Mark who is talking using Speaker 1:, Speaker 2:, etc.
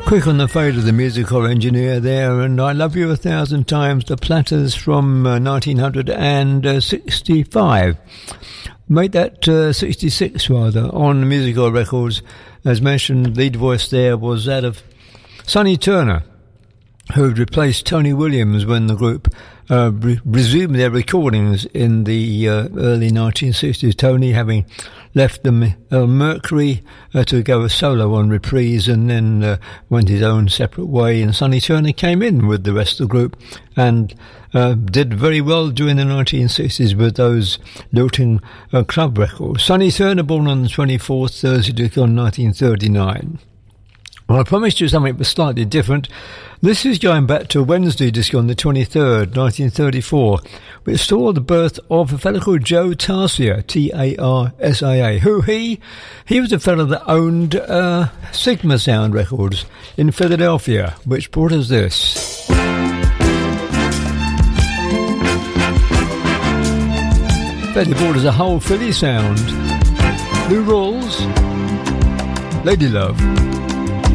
Speaker 1: Quick on the fade of the musical engineer there, and I Love You 1,000 Times, the Platters from 1965. Made that 66 rather, on musical records. As mentioned, lead voice there was that of Sonny Turner, who replaced Tony Williams when the group resumed their recordings in the early 1960s. Tony having left the Mercury to go solo on Reprise, and then went his own separate way, and Sonny Turner came in with the rest of the group and did very well during the 1960s with those lilting club records. Sonny Turner, born on the 24th Thursday on 1939. Well, I promised you something but slightly different. This is going back to Wednesday, just on the 23rd, 1934, which saw the birth of a fellow called Joe Tarsia, Tarsia. Who he? He was a fellow that owned Sigma Sound Records in Philadelphia, which brought us this. But he brought us a whole Philly sound. Lou Rawls, Lady Love.